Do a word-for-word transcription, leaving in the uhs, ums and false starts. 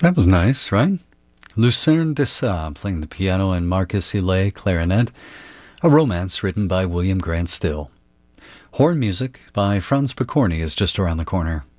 That was nice, right? Lucerne de Sable playing the piano and Marcus Hillet clarinet, a romance written by William Grant Still. Horn music by Franz Picorni is just around the corner.